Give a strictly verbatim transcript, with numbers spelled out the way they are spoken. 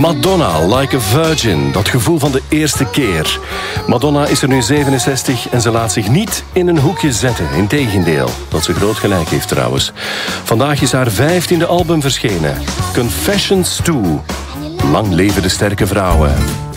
Madonna, Like a Virgin. Dat gevoel van de eerste keer. Madonna is er nu zevenenzestig en ze laat zich niet in een hoekje zetten. Integendeel, dat ze groot gelijk heeft trouwens. Vandaag is haar vijftiende album verschenen. Confessions twee. Lang leven de sterke vrouwen.